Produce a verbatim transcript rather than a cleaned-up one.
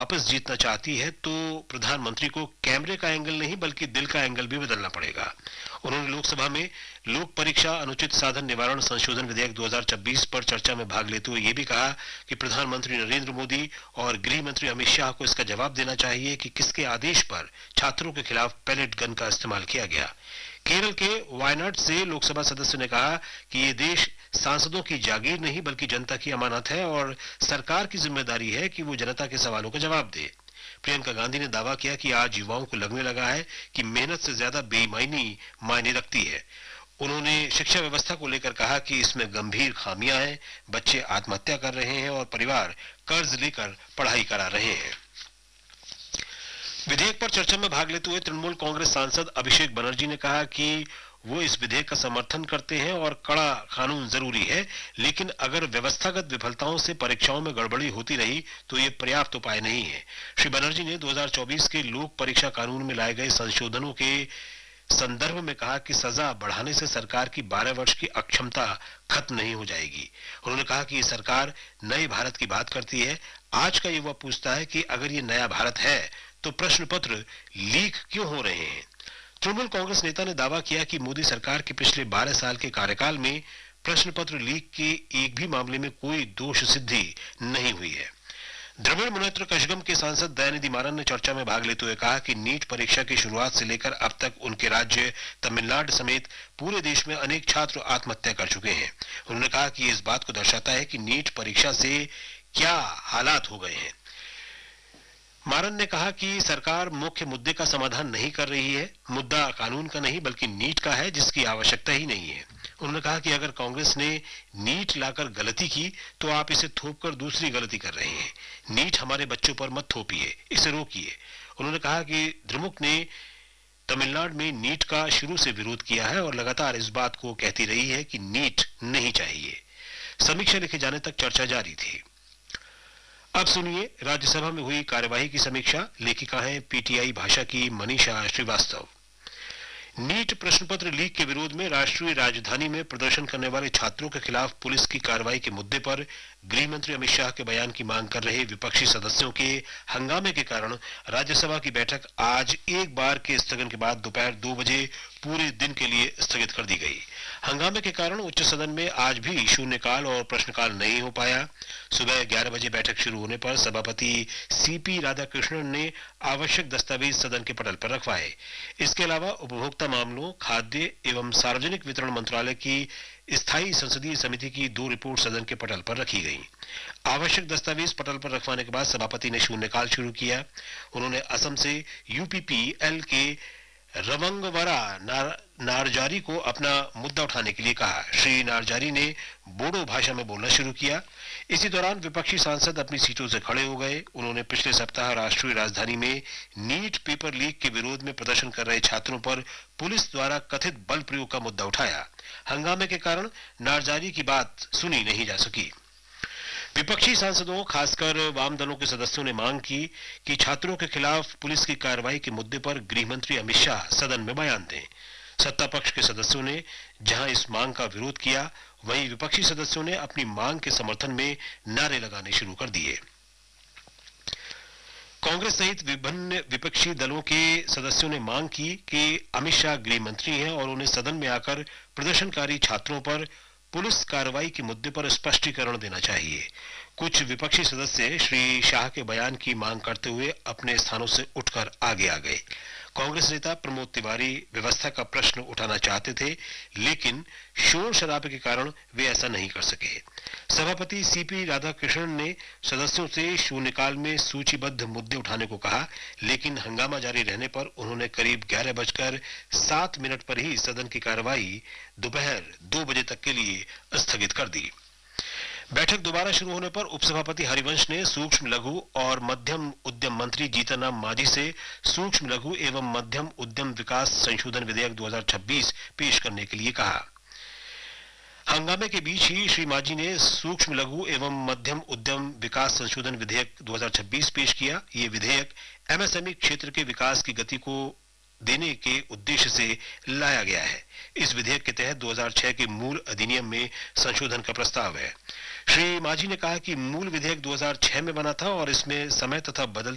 वापस जीतना चाहती है तो प्रधानमंत्री को कैमरे का एंगल नहीं बल्कि दिल का एंगल भी बदलना पड़ेगा। उन्होंने लोकसभा में लोक परीक्षा अनुचित साधन निवारण संशोधन विधेयक दो हज़ार छब्बीस पर चर्चा में भाग लेते हुए ये भी कहा कि प्रधानमंत्री नरेंद्र मोदी और गृह मंत्री अमित शाह को इसका जवाब देना चाहिए कि किसके आदेश पर छात्रों के खिलाफ पैलेट गन का इस्तेमाल किया गया। केरल के वायनाड से लोकसभा सदस्य ने कहा कि ये देश सांसदों की जागीर नहीं बल्कि जनता की अमानत है और सरकार की जिम्मेदारी है कि वो जनता के सवालों का जवाब दे। प्रियंका गांधी ने दावा किया कि आज युवाओं को लगने लगा है कि मेहनत से ज्यादा बेईमानी मायने रखती है। उन्होंने शिक्षा व्यवस्था को लेकर कहा कि इसमें गंभीर खामियां हैं, बच्चे आत्महत्या कर रहे हैं और परिवार कर्ज लेकर पढ़ाई करा रहे हैं। विधेयक पर चर्चा में भाग लेते हुए तृणमूल कांग्रेस सांसद अभिषेक बनर्जी ने कहा कि वो इस विधेयक का समर्थन करते हैं और कड़ा कानून जरूरी है, लेकिन अगर व्यवस्थागत विफलताओं से परीक्षाओं में गड़बड़ी होती रही तो ये पर्याप्त उपाय नहीं है। श्री बनर्जी ने दो हज़ार चौबीस के लोक परीक्षा कानून में लाए गए संशोधनों के संदर्भ में कहा कि सजा बढ़ाने से सरकार की बारह वर्ष की अक्षमता खत्म नहीं हो जाएगी। उन्होंने कहा कि ये सरकार नए भारत की बात करती है। आज का युवा पूछता है कि अगर ये नया भारत है तो प्रश्न पत्र लीक क्यों हो रहे हैं। तृणमूल कांग्रेस नेता ने दावा किया कि मोदी सरकार के पिछले बारह साल के कार्यकाल में प्रश्न पत्र लीक के एक भी मामले में कोई दोष सिद्धि नहीं हुई है। द्रविड़ मुनेत्र कशगम के सांसद दयानिधि मारन ने चर्चा में भाग लेते हुए कहा कि नीट परीक्षा की शुरुआत से लेकर अब तक उनके राज्य तमिलनाडु समेत पूरे देश में अनेक छात्र आत्महत्या कर चुके हैं। उन्होंने कहा कि ये इस बात को दर्शाता है कि नीट परीक्षा से क्या हालात हो गए हैं। मारन ने कहा कि सरकार मुख्य मुद्दे का समाधान नहीं कर रही है। मुद्दा कानून का नहीं बल्कि नीट का है जिसकी आवश्यकता ही नहीं है। उन्होंने कहा कि अगर कांग्रेस ने नीट लाकर गलती की तो आप इसे थोपकर दूसरी गलती कर रहे हैं। नीट हमारे बच्चों पर मत थोपिए, इसे रोकिए। उन्होंने कहा कि द्रमुक ने तमिलनाडु में नीट का शुरू से विरोध किया है और लगातार इस बात को कहती रही है कि नीट नहीं चाहिए। समीक्षा लिखे जाने तक चर्चा जारी थी। अब सुनिए राज्यसभा में हुई कार्यवाही की समीक्षा। लेखिका हैं पीटीआई भाषा की मनीषा श्रीवास्तव। नीट प्रश्न पत्र लीक के विरोध में राष्ट्रीय राजधानी में प्रदर्शन करने वाले छात्रों के खिलाफ पुलिस की कार्रवाई के मुद्दे पर गृह मंत्री अमित शाह के बयान की मांग कर रहे विपक्षी सदस्यों के हंगामे के कारण राज्यसभा की बैठक आज एक बार के स्थगन के बाद दोपहर दो बजे पूरे दिन के लिए स्थगित कर दी गई। हंगामे के कारण उच्च सदन में आज भी शून्यकाल और प्रश्नकाल नहीं हो पाया। सुबह ग्यारह बजे बैठक शुरू होने पर सभापति सीपी राधाकृष्णन ने आवश्यक दस्तावेज सदन के पटल पर रखवाए। इसके अलावा उपभोक्ता मामलों, खाद्य एवं सार्वजनिक वितरण मंत्रालय की स्थायी संसदीय समिति की दो रिपोर्ट सदन के पटल पर रखी गई। आवश्यक दस्तावेज पटल पर रखवाने के बाद सभापति ने शून्यकाल शुरू किया। उन्होंने असम से यूपीपीएल के रवंगवरा नार, नारजारी को अपना मुद्दा उठाने के लिए कहा। श्री नारजारी ने बोडो भाषा में बोलना शुरू किया। इसी दौरान विपक्षी सांसद अपनी सीटों से खड़े हो गए। उन्होंने पिछले सप्ताह राष्ट्रीय राजधानी में नीट पेपर लीक के विरोध में प्रदर्शन कर रहे छात्रों पर पुलिस द्वारा कथित बल प्रयोग का मुद्दा उठाया। हंगामे के कारण नारजारी की बात सुनी नहीं जा सकी। विपक्षी सांसदों, खासकर वाम दलों के सदस्यों ने मांग की कि छात्रों के खिलाफ पुलिस की कार्रवाई के मुद्दे पर गृह मंत्री अमित शाह सदन में बयान दें। सत्ता पक्ष के सदस्यों ने जहां इस मांग का विरोध किया, वहीं विपक्षी सदस्यों ने अपनी मांग के समर्थन में नारे लगाने शुरू कर दिए। कांग्रेस सहित विभिन्न विपक्षी दलों के सदस्यों ने मांग की कि अमित शाह गृह मंत्री हैं और उन्हें सदन में आकर प्रदर्शनकारी छात्रों पर पुलिस कार्रवाई के मुद्दे पर स्पष्टीकरण देना चाहिए। कुछ विपक्षी सदस्य श्री शाह के बयान की मांग करते हुए अपने स्थानों से उठकर आगे आ गए। कांग्रेस नेता प्रमोद तिवारी व्यवस्था का प्रश्न उठाना चाहते थे, लेकिन शोर शराबे के कारण वे ऐसा नहीं कर सके। सभापति सीपी राधाकृष्णन ने सदस्यों से शून्यकाल में सूचीबद्ध मुद्दे उठाने को कहा, लेकिन हंगामा जारी रहने पर उन्होंने करीब ग्यारह बजकर सात मिनट पर ही सदन की कार्रवाई दोपहर दो बजे तक के लिए स्थगित कर दी। बैठक दोबारा शुरू होने पर उपसभापति हरिवंश ने सूक्ष्म लघु और मध्यम उद्यम मंत्री जीतन राम मांझी से सूक्ष्म लघु एवं मध्यम उद्यम विकास संशोधन विधेयक दो हज़ार छब्बीस पेश करने के लिए कहा। हंगामे के बीच ही श्री मांझी ने सूक्ष्म लघु एवं मध्यम उद्यम विकास संशोधन विधेयक दो हज़ार छब्बीस पेश किया। ये विधेयक एमएसएमई क्षेत्र के विकास की गति को देने के उद्देश्य से लाया गया है। इस विधेयक के तहत दो हज़ार छह के मूल अधिनियम में संशोधन का प्रस्ताव है। श्री मांझी ने कहा कि मूल विधेयक दो हज़ार छह में बना था और इसमें समय तथा बदल